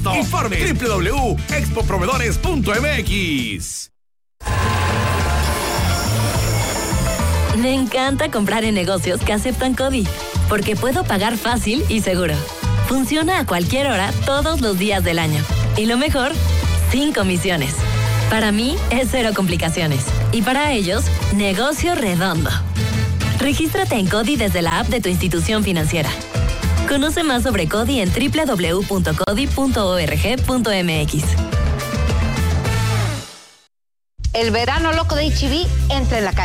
impuestos. Informe www.expoproveedores.mx. Me encanta comprar en negocios que aceptan CODI, porque puedo pagar fácil y seguro. Funciona a cualquier hora, todos los días del año. Y lo mejor, sin comisiones. Para mí, es cero complicaciones. Y para ellos, negocio redondo. Regístrate en CODI desde la app de tu institución financiera. Conoce más sobre CODI en www.codi.org.mx. El verano loco de H-E-B entra en la calle.